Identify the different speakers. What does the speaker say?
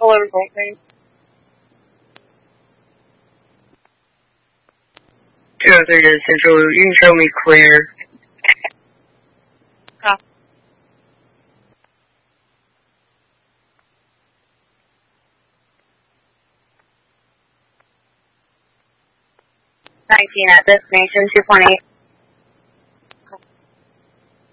Speaker 1: or something. Oh, there it is, Central. You can show me clear.
Speaker 2: Copy.
Speaker 3: At destination 2.8.